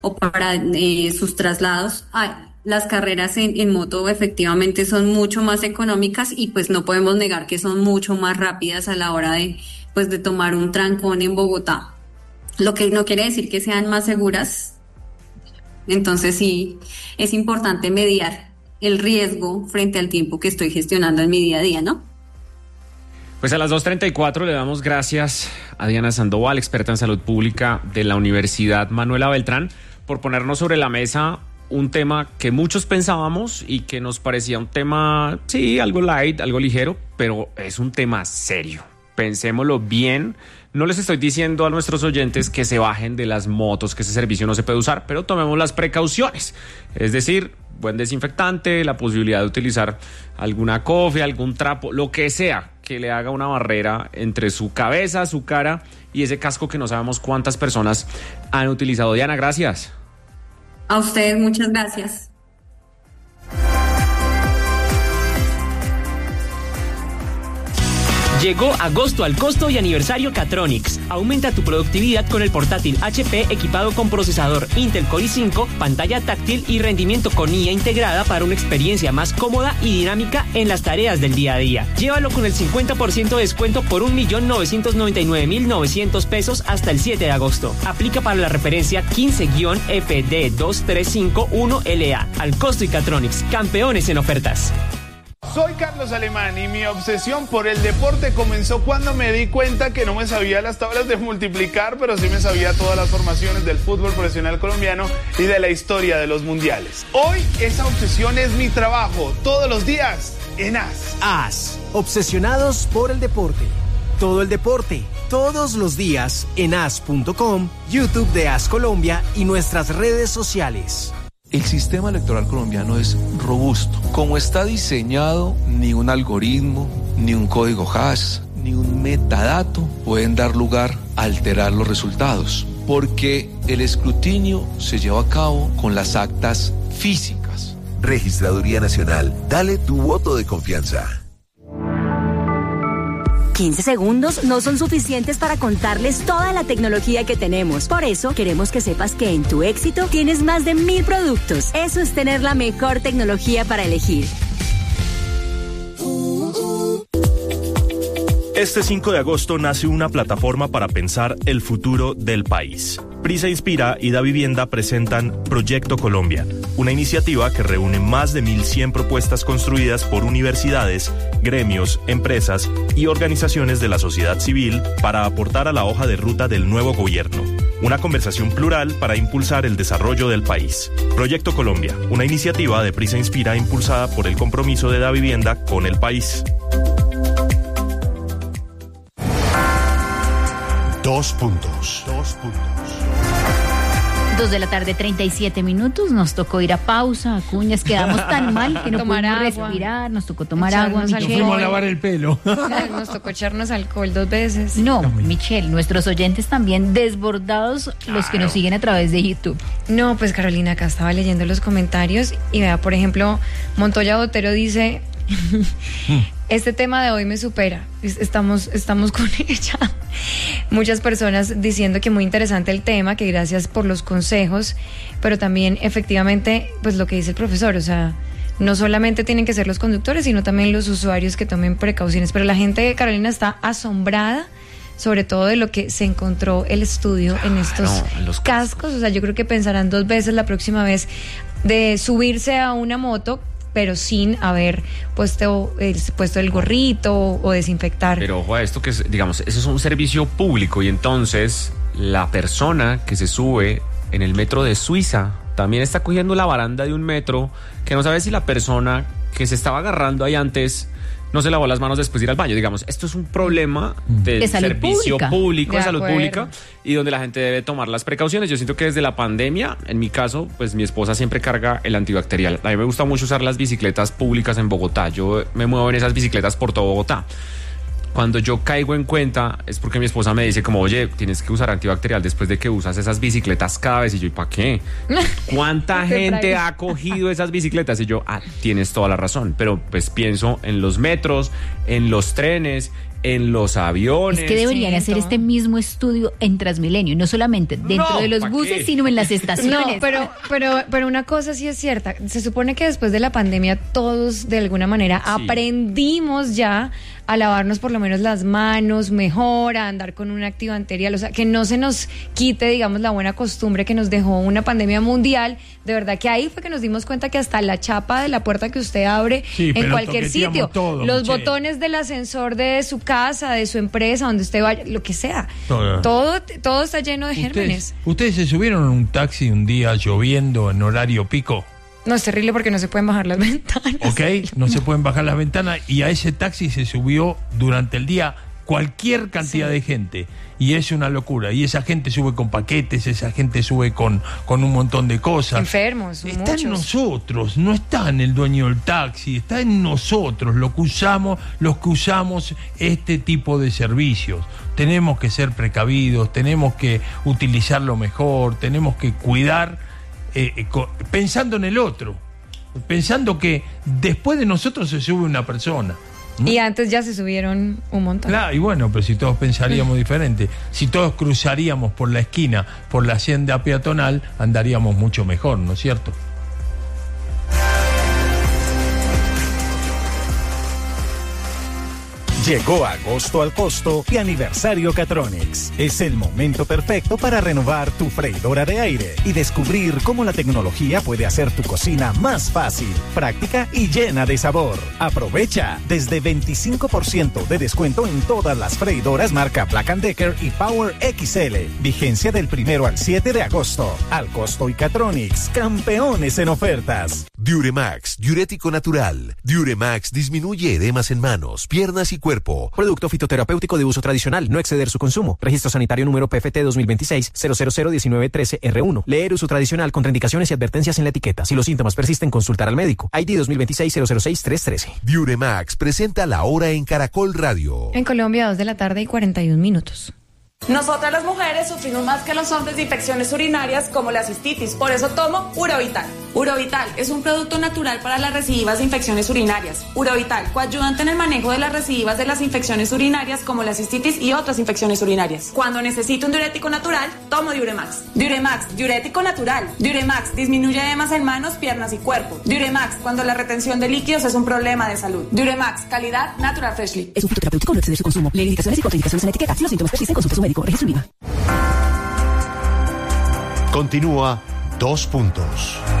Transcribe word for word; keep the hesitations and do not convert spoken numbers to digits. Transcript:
o para eh, sus traslados. Ah, las carreras en, en moto efectivamente son mucho más económicas y pues no podemos negar que son mucho más rápidas a la hora de, pues, de tomar un trancón en Bogotá. Lo que no quiere decir que sean más seguras. Entonces sí, es importante mediar el riesgo frente al tiempo que estoy gestionando en mi día a día, ¿no? Pues a las dos treinta y cuatro le damos gracias a Diana Sandoval, experta en salud pública de la Universidad Manuela Beltrán, por ponernos sobre la mesa un tema que muchos pensábamos y que nos parecía un tema, sí, algo light, algo ligero, pero es un tema serio. Pensémoslo bien. No les estoy diciendo a nuestros oyentes que se bajen de las motos, que ese servicio no se puede usar, pero tomemos las precauciones. Es decir, buen desinfectante, la posibilidad de utilizar alguna cofia, algún trapo, lo que sea que le haga una barrera entre su cabeza, su cara y ese casco que no sabemos cuántas personas han utilizado. Diana, gracias. A ustedes, muchas gracias. Llegó agosto al costo y aniversario Catronics. Aumenta tu productividad con el portátil H P equipado con procesador Intel Core i cinco, pantalla táctil y rendimiento con I A integrada para una experiencia más cómoda y dinámica en las tareas del día a día. Llévalo con el cincuenta por ciento de descuento por un millón novecientos noventa y nueve mil novecientos pesos hasta el siete de agosto. Aplica para la referencia quince F D dos tres cinco uno L A. Al costo y Catronics, campeones en ofertas. Soy Carlos Alemán y mi obsesión por el deporte comenzó cuando me di cuenta que no me sabía las tablas de multiplicar, pero sí me sabía todas las formaciones del fútbol profesional colombiano y de la historia de los mundiales. Hoy esa obsesión es mi trabajo, todos los días en A S. A S, obsesionados por el deporte. Todo el deporte, todos los días en A S punto com, YouTube de A S Colombia y nuestras redes sociales. El sistema electoral colombiano es robusto. Como está diseñado, ni un algoritmo, ni un código hash, ni un metadato pueden dar lugar a alterar los resultados, porque el escrutinio se lleva a cabo con las actas físicas. Registraduría Nacional, dale tu voto de confianza. quince segundos no son suficientes para contarles toda la tecnología que tenemos. Por eso, queremos que sepas que en Tu Éxito tienes más de mil productos. Eso es tener la mejor tecnología para elegir. Este cinco de agosto nace una plataforma para pensar el futuro del país. Prisa Inspira y Da Vivienda presentan Proyecto Colombia, una iniciativa que reúne más de mil cien propuestas construidas por universidades, gremios, empresas y organizaciones de la sociedad civil para aportar a la hoja de ruta del nuevo gobierno. Una conversación plural para impulsar el desarrollo del país. Proyecto Colombia, una iniciativa de Prisa Inspira impulsada por el compromiso de Da Vivienda con el país. Dos puntos. Dos puntos. Dos de la tarde, treinta y siete minutos. Nos tocó ir a pausa, Acuñas. Quedamos tan mal que no tomar pudimos agua. respirar. Nos tocó tomar Echarnos agua, Michelle. alcohol. Nos fuimos a lavar el pelo. Nos tocó echarnos alcohol dos veces. No, Michelle, nuestros oyentes también desbordados, los que nos siguen a través de YouTube. No, pues Carolina, acá estaba leyendo los comentarios y vea, por ejemplo, Montoya Botero dice... Este tema de hoy me supera. Estamos, estamos con ella. Muchas personas diciendo que muy interesante el tema, que gracias por los consejos, pero también efectivamente, pues lo que dice el profesor, o sea, no solamente tienen que ser los conductores, sino también los usuarios que tomen precauciones. Pero la gente de Carolina está asombrada, sobre todo de lo que se encontró el estudio en estos en los cascos. O sea, yo creo que pensarán dos veces la próxima vez de subirse a una moto, pero sin haber puesto el, puesto el gorrito o desinfectar. Pero ojo a esto, que es, digamos, eso es un servicio público y entonces la persona que se sube en el metro de Suiza también está cogiendo la baranda de un metro que no sabe si la persona que se estaba agarrando ahí antes no se lavó las manos después de ir al baño. Digamos, esto es un problema del de salud servicio pública. público, de, De salud acuerdo. pública, y donde la gente debe tomar las precauciones. Yo siento que desde la pandemia, en mi caso, pues mi esposa siempre carga el antibacterial. A mí me gusta mucho usar las bicicletas públicas en Bogotá. Yo me muevo en esas bicicletas por todo Bogotá. Cuando yo caigo en cuenta es porque mi esposa me dice como, oye, tienes que usar antibacterial después de que usas esas bicicletas cada vez. Y yo, ¿y para qué? ¿Cuánta gente ha cogido esas bicicletas? Y yo, ah, tienes toda la razón. Pero pues pienso en los metros, en los trenes, en los aviones. Es que deberían Sí, hacer todo. este mismo estudio en Transmilenio, no solamente dentro No, de los ¿pa' buses, qué? sino en las estaciones. No, pero, pero, pero una cosa sí es cierta. Se supone que después de la pandemia todos de alguna manera Sí. aprendimos ya a lavarnos por lo menos las manos mejor, a andar con un antibacterial, o sea, que no se nos quite, digamos, la buena costumbre que nos dejó una pandemia mundial. De verdad que ahí fue que nos dimos cuenta que hasta la chapa de la puerta que usted abre Sí, en pero cualquier toqueteamos sitio, todo, los Michelle. botones del ascensor de su casa, de su empresa, donde usted vaya, lo que sea, Todo. todo, todo está lleno de gérmenes. ¿Ustedes, ustedes se subieron en un taxi un día lloviendo en horario pico, No, es terrible porque no se pueden bajar las ventanas. ¿ok? No se pueden bajar las ventanas y a ese taxi se subió durante el día cualquier cantidad Sí. de gente y es una locura. Y esa gente sube con paquetes, esa gente sube con, con un montón de cosas. Enfermos, Está muchos. en nosotros, no está en el dueño del taxi, está en nosotros, lo que usamos, los que usamos este tipo de servicios. Tenemos que ser precavidos, tenemos que utilizarlo mejor, tenemos que cuidar, eh, eh, co- pensando en el otro, pensando que después de nosotros se sube una persona. Y antes ya se subieron un montón. Claro, y bueno, pero si todos pensaríamos diferente, si todos cruzaríamos por la esquina, por la senda peatonal, andaríamos mucho mejor, ¿no es cierto? Llegó agosto al costo y aniversario Catronics. Es el momento perfecto para renovar tu freidora de aire y descubrir cómo la tecnología puede hacer tu cocina más fácil, práctica y llena de sabor. Aprovecha desde veinticinco por ciento de descuento en todas las freidoras marca Black and Decker y Power X L. Vigencia del primero al siete de agosto. Al costo y Catronics, campeones en ofertas. Diuremax, diurético natural. Diuremax disminuye edemas en manos, piernas y cuerpo. Producto fitoterapéutico de uso tradicional, no exceder su consumo. Registro sanitario número P F T dos mil veintiséis cero cero cero diecinueve trece R uno. Leer uso tradicional, contraindicaciones y advertencias en la etiqueta. Si los síntomas persisten, consultar al médico. I D dos mil veintiséis cero cero seis tres trece. Diuremax presenta la hora en Caracol Radio. En Colombia, dos de la tarde y cuarenta y un minutos. Nosotras las mujeres sufrimos más que los hombres de infecciones urinarias como la cistitis, por eso tomo Urovital. Urovital es un producto natural para las recidivas de infecciones urinarias. Urovital, coayudante en el manejo de las recidivas de las infecciones urinarias como la cistitis y otras infecciones urinarias. Cuando necesito un diurético natural, tomo Diuremax. Diuremax, diurético natural. Diuremax disminuye edemas en manos, piernas y cuerpo. Diuremax, cuando la retención de líquidos es un problema de salud. Diuremax, calidad Natural Freshly. Es un fitoterapéutico, no exceder su consumo. Lee indicaciones y contraindicaciones en la etiqueta. Si los síntomas persisten, consulta a su médico. Registro INVIMA. Continúa Dos Puntos.